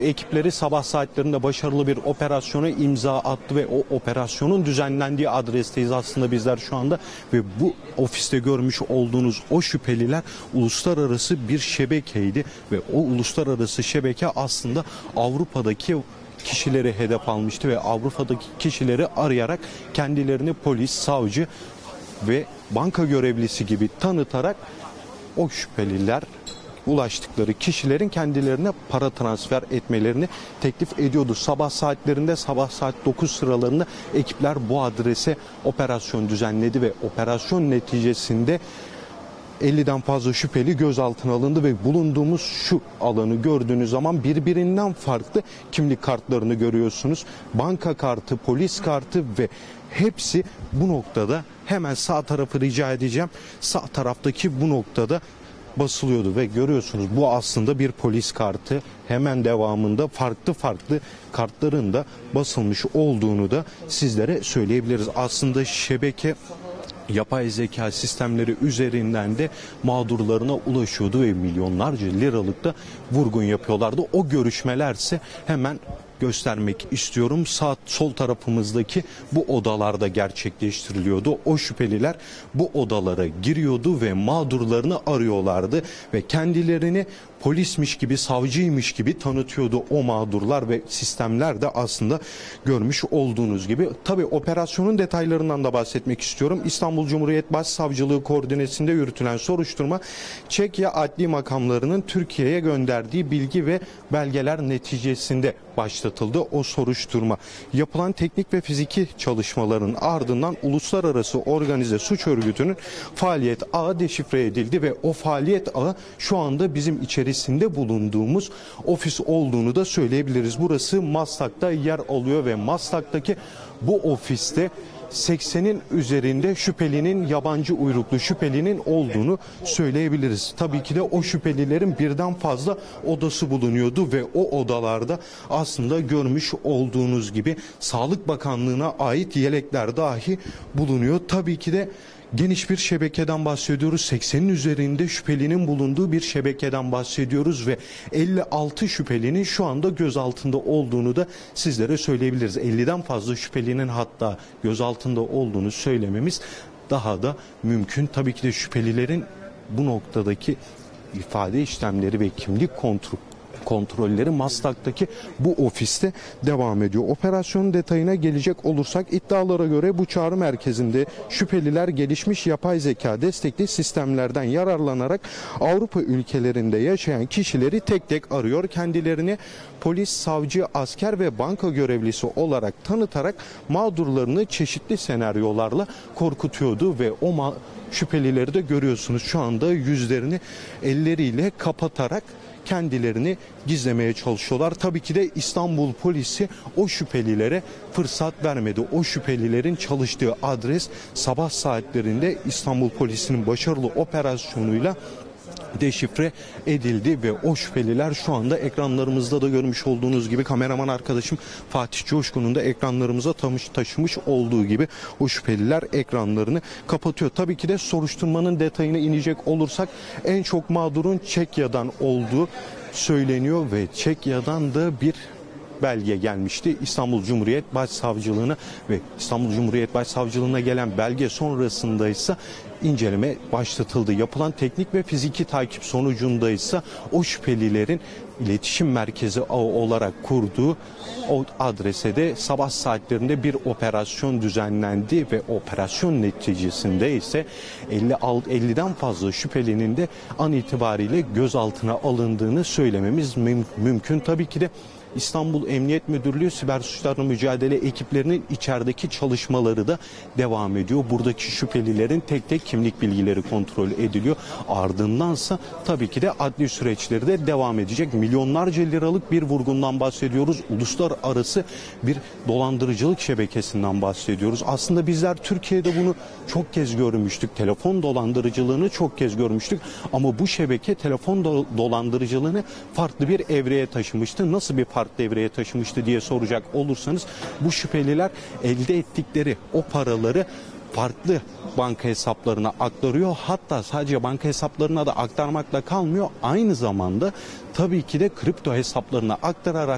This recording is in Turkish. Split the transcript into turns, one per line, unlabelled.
Ekipleri sabah saatlerinde başarılı bir operasyona imza attı ve o operasyonun düzenlendiği adresteyiz aslında bizler şu anda. Ve bu ofiste görmüş olduğunuz o şüpheliler uluslararası bir şebekeydi ve o uluslararası şebeke aslında Avrupa'daki kişileri hedef almıştı ve Avrupa'daki kişileri arayarak kendilerini polis, savcı ve banka görevlisi gibi tanıtarak o şüpheliler ulaştıkları kişilerin kendilerine para transfer etmelerini teklif ediyordu. Sabah saatlerinde, sabah saat 9 sıralarında ekipler bu adrese operasyon düzenledi ve operasyon neticesinde 50'den fazla şüpheli gözaltına alındı ve bulunduğumuz şu alanı gördüğünüz zaman birbirinden farklı kimlik kartlarını görüyorsunuz. Banka kartı, polis kartı ve hepsi bu noktada, hemen sağ tarafı rica edeceğim. Sağ taraftaki bu noktada basılıyordu ve görüyorsunuz bu aslında bir polis kartı. Hemen devamında farklı kartların da basılmış olduğunu da sizlere söyleyebiliriz. Aslında şebeke yapay zeka sistemleri üzerinden de mağdurlarına ulaşıyordu ve milyonlarca liralık da vurgun yapıyorlardı. O görüşmelerse hemen göstermek istiyorum. Sol tarafımızdaki bu odalarda gerçekleştiriliyordu. O şüpheliler bu odalara giriyordu ve mağdurlarını arıyorlardı ve kendilerini polismiş gibi, savcıymış gibi tanıtıyordu o mağdurlar ve sistemler de aslında görmüş olduğunuz gibi. Tabii operasyonun detaylarından da bahsetmek istiyorum. İstanbul Cumhuriyet Başsavcılığı koordinesinde yürütülen soruşturma, Çekya adli makamlarının Türkiye'ye gönderdiği bilgi ve belgeler neticesinde başlatıldı o soruşturma. Yapılan teknik ve fiziki çalışmaların ardından uluslararası organize suç örgütünün faaliyet ağı deşifre edildi ve o faaliyet ağı şu anda bizim içerisinde bulunduğumuz ofis olduğunu da söyleyebiliriz. Burası Maslak'ta yer alıyor ve Maslak'taki bu ofiste 80'in üzerinde şüphelinin, yabancı uyruklu şüphelinin olduğunu söyleyebiliriz. Tabii ki de o şüphelilerin birden fazla odası bulunuyordu ve o odalarda aslında görmüş olduğunuz gibi Sağlık Bakanlığı'na ait yelekler dahi bulunuyor. Tabii ki de geniş bir şebekeden bahsediyoruz. 80'in üzerinde şüphelinin bulunduğu bir şebekeden bahsediyoruz ve 56 şüphelinin şu anda gözaltında olduğunu da sizlere söyleyebiliriz. 50'den fazla şüphelinin hatta gözaltında olduğunu söylememiz daha da mümkün. Tabii ki de şüphelilerin bu noktadaki ifade işlemleri ve kimlik kontrolleri Maslak'taki bu ofiste devam ediyor. Operasyonun detayına gelecek olursak, iddialara göre bu çağrı merkezinde şüpheliler gelişmiş yapay zeka destekli sistemlerden yararlanarak Avrupa ülkelerinde yaşayan kişileri tek tek arıyor. Kendilerini polis, savcı, asker ve banka görevlisi olarak tanıtarak mağdurlarını çeşitli senaryolarla korkutuyordu ve o şüphelileri de görüyorsunuz şu anda yüzlerini elleriyle kapatarak kendilerini gizlemeye çalışıyorlar. Tabii ki de İstanbul polisi o şüphelilere fırsat vermedi. O şüphelilerin çalıştığı adres sabah saatlerinde İstanbul polisinin başarılı operasyonuyla deşifre edildi ve o şüpheliler şu anda ekranlarımızda da görmüş olduğunuz gibi, kameraman arkadaşım Fatih Coşkun'un da ekranlarımıza taşımış olduğu gibi o şüpheliler ekranlarını kapatıyor. Tabii ki de soruşturmanın detayına inecek olursak en çok mağdurun Çekya'dan olduğu söyleniyor ve Çekya'dan da bir belge gelmişti İstanbul Cumhuriyet Başsavcılığına ve İstanbul Cumhuriyet Başsavcılığına gelen belge sonrasında ise inceleme başlatıldı. Yapılan teknik ve fiziki takip sonucunda ise o şüphelilerin iletişim merkezi ağı olarak kurduğu o adrese de sabah saatlerinde bir operasyon düzenlendi ve operasyon neticesinde ise 50'den fazla şüphelinin de an itibariyle gözaltına alındığını söylememiz mümkün. Tabii ki de İstanbul Emniyet Müdürlüğü Siber Suçlarla Mücadele ekiplerinin içerideki çalışmaları da devam ediyor. Buradaki şüphelilerin tek tek kimlik bilgileri kontrol ediliyor. Ardındansa tabii ki de adli süreçleri de devam edecek. Milyonlarca liralık bir vurgundan bahsediyoruz. Uluslararası bir dolandırıcılık şebekesinden bahsediyoruz. Aslında bizler Türkiye'de bunu çok kez görmüştük. Telefon dolandırıcılığını çok kez görmüştük. Ama bu şebeke telefon dolandırıcılığını farklı bir evreye taşımıştı. Nasıl bir farklı evreye taşımıştı diye soracak olursanız, bu şüpheliler elde ettikleri o paraları farklı banka hesaplarına aktarıyor. Hatta sadece banka hesaplarına da aktarmakla kalmıyor. Aynı zamanda tabii ki de kripto hesaplarına aktararak